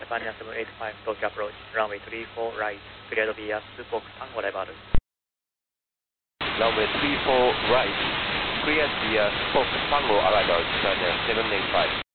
Japan 785 Tokyo approach, runway 34 right, cleared via Fox Tango arrival. Runway 34 right, cleared via Fox Tango arrival, China 785.